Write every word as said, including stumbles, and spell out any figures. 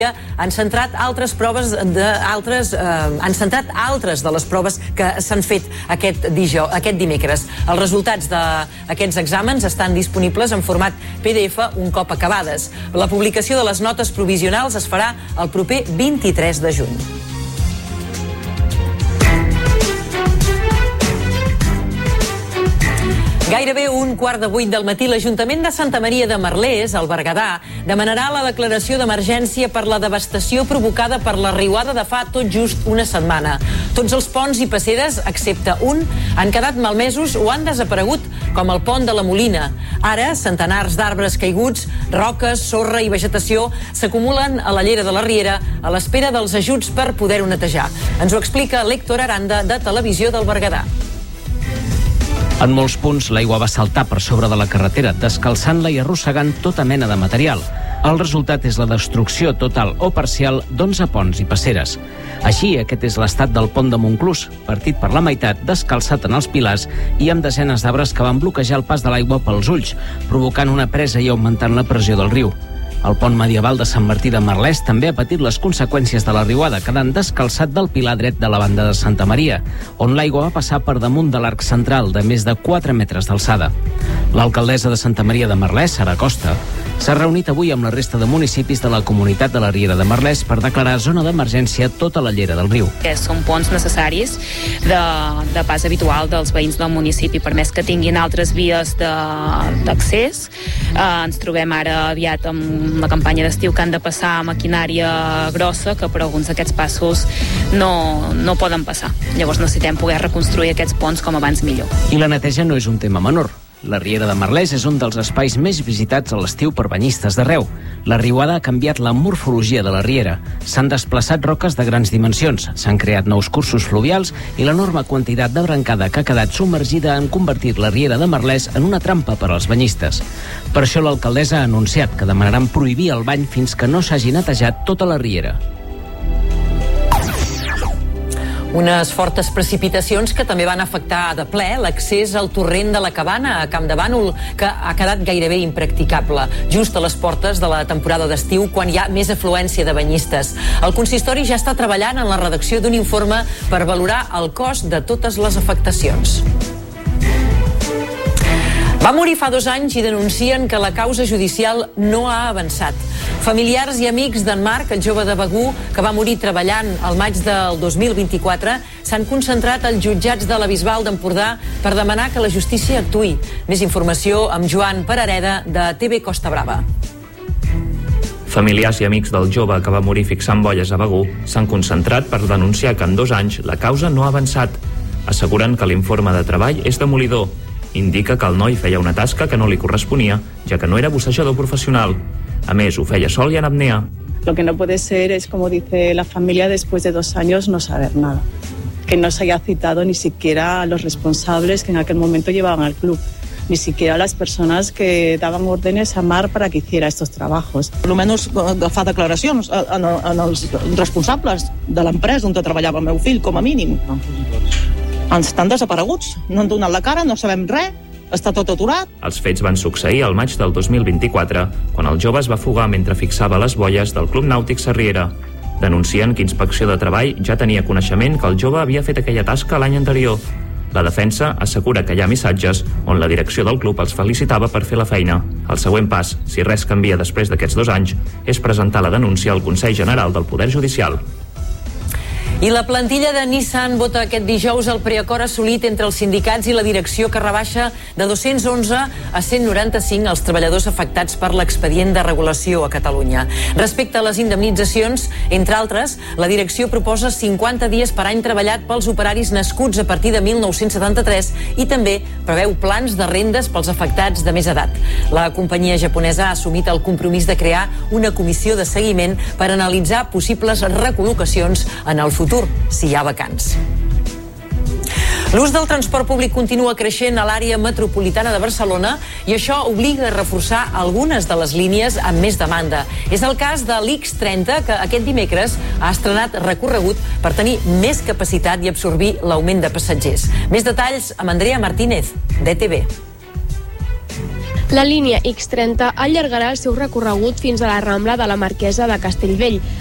han centrat altres proves de altres, eh, han centrat altres de les proves que s'han fet aquest dijous, aquest dimecres. Els resultats d'aquests exàmens estan disponibles en format P D F un cop acabades. La publicació de les notes provisionals es farà el proper vint-i-tres de juny. Gairebé un quart de vuit del matí, l'Ajuntament de Santa Maria de Merlès, al Berguedà, demanarà la declaració d'emergència per la devastació provocada per la riuada de fa tot just una setmana. Tots els ponts i passeres, excepte un, han quedat malmesos o han desaparegut, com el pont de la Molina. Ara, centenars d'arbres caiguts, roques, sorra i vegetació s'acumulen a la llera de la Riera a l'espera dels ajuts per poder-ho netejar. Ens ho explica l'Héctor Aranda, de Televisió del Berguedà. En molts punts, l'aigua va saltar per sobre de la carretera, descalçant-la i arrossegant tota mena de material. El resultat és la destrucció total o parcial d'onze ponts i passeres. Així, aquest és l'estat del pont de Montclús, partit per la meitat, descalçat en els pilars i amb desenes d'arbres que van bloquejar el pas de l'aigua pels ulls, provocant una presa i augmentant la pressió del riu. El pont medieval de Sant Martí de Merlès també ha patit les conseqüències de la riuada, quedant descalçat del pilar dret de la banda de Santa Maria, on l'aigua va passar per damunt de l'arc central de més de quatre metres d'alçada. L'alcaldessa de Santa Maria de Merlès, Sara Costa, s'ha reunit avui amb la resta de municipis de la comunitat de la Riera de Merlès per declarar zona d'emergència tota la llera del riu. Són ponts necessaris de, de pas habitual dels veïns del municipi, per més que tinguin altres vies d'accés. Eh, ens trobem ara aviat amb la campanya d'estiu que han de passar maquinària grossa, que per alguns d'aquests passos no, no poden passar. Llavors necessitem poder reconstruir aquests ponts com abans millor. I la neteja no és un tema menor. La Riera de Merlès és un dels espais més visitats a l'estiu per banyistes d'arreu. La riuada ha canviat la morfologia de la riera. S'han desplaçat roques de grans dimensions, s'han creat nous cursos fluvials i l'enorme quantitat de brancada que ha quedat submergida han convertit la Riera de Merlès en una trampa per als banyistes. Per això l'alcaldessa ha anunciat que demanaran prohibir el bany fins que no s'hagi netejat tota la riera. Unes fortes precipitacions que també van afectar de ple l'accés al torrent de la Cabana a Camp de Bànol, que ha quedat gairebé impracticable, just a les portes de la temporada d'estiu, quan hi ha més afluència de banyistes. El consistori ja està treballant en la redacció d'un informe per valorar el cost de totes les afectacions. Va morir fa dos anys i denuncien que la causa judicial no ha avançat. Familiars i amics d'en Marc, el jove de Begur, que va morir treballant al maig del dos mil vint-i-quatre, s'han concentrat als jutjats de la Bisbal d'Empordà per demanar que la justícia actuï. Més informació amb Joan Perareda, de T V Costa Brava. Familiars i amics del jove que va morir fixant bolles a Begur s'han concentrat per denunciar que en dos anys la causa no ha avançat. Asseguren que l'informe de treball és demolidor. Indica que el noi feia una tasca que no li corresponia, ja que no era bussejador profesional. A més, ho feia sol i en apnea. Lo que no puede ser es, como dice la familia, después de dos años no saber nada. Que no se haya citado ni siquiera a los responsables que en aquel momento llevaban al club, ni siquiera a las personas que daban órdenes a Mar para que hiciera estos trabajos. Almenys fa declaracions en, en els responsables de l'empresa on treballava el meu fill, com a mínim. Estan desapareguts, no han donat la cara, no sabem res, està tot aturat. Els fets van succeir al maig del dos mil vint-i-quatre, quan el jove es va fugar mentre fixava les bolles del Club Nàutic Sarriera. Denuncien que Inspecció de Treball ja tenia coneixement que el jove havia fet aquella tasca l'any anterior. La defensa assegura que hi ha missatges on la direcció del club els felicitava per fer la feina. El següent pas, si res canvia després d'aquests dos anys, és presentar la denúncia al Consell General del Poder Judicial. I la plantilla de Nissan vota aquest dijous el preacord assolit entre els sindicats i la direcció, que rebaixa de dos-cents onze a cent noranta-cinc els treballadors afectats per l'expedient de regulació a Catalunya. Respecte a les indemnitzacions, entre altres, la direcció proposa cinquanta dies per any treballat pels operaris nascuts a partir de mil nou-cents setanta-tres i també preveu plans de rendes pels afectats de més edat. La companyia japonesa ha assumit el compromís de crear una comissió de seguiment per analitzar possibles recol·locacions en el futur, si hi ha vacants. L'ús del transport públic continua creixent a l'àrea metropolitana de Barcelona i això obliga a reforçar algunes de les línies amb més demanda. És el cas de l'X trenta, que aquest dimecres ha estrenat recorregut per tenir més capacitat i absorbir l'augment de passatgers. Més detalls amb Andrea Martínez, d'E T V. La línia ics trenta allargarà el seu recorregut fins a la Rambla de la Marquesa de Castellvell.